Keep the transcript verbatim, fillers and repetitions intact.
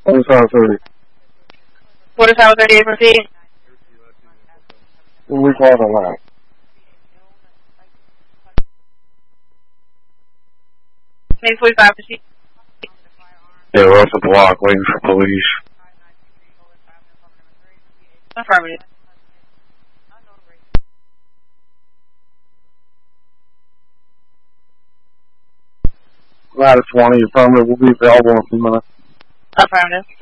forty-five thirty. forty-five thirty-eight, proceed. We call the line. Maybe forty-five, proceed. Yeah, we're off the block waiting for police. Affirmative. Ladder twenty, affirmative. We'll be available in a few minutes. Affirmative.